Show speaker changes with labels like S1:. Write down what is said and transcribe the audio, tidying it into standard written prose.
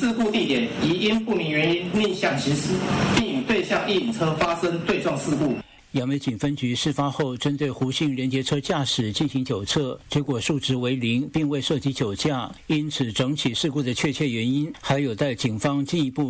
S1: 事故地点疑因不明原因逆向行驶，并与对向一引车发生对撞事故。
S2: 杨梅警分局事发后，针对胡姓联结车驾驶进行酒测，结果数值为0，并未涉及酒驾，因此整起事故的确切原因还有待警方进一步